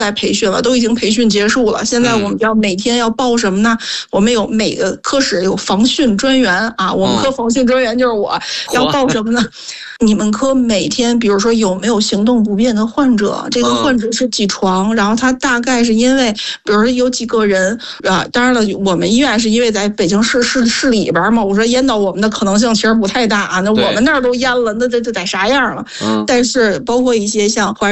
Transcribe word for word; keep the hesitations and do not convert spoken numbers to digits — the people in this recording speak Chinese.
在培训了，都已经培训结束了。现在我们要每天要报什么呢？我们有每个科室有防汛专员啊，我们科防汛专员就是我，要报什么呢？你们科每天，比如说有没有行动不便的患者？这个患者是几床？然后他大概是因为，比如说有几个人啊？当然了，我们医院是因为在北京市市市里边嘛，我说淹到我们的可能性其实不太大啊。那我们那儿都淹了，那这这得啥样了？但是包括一些像怀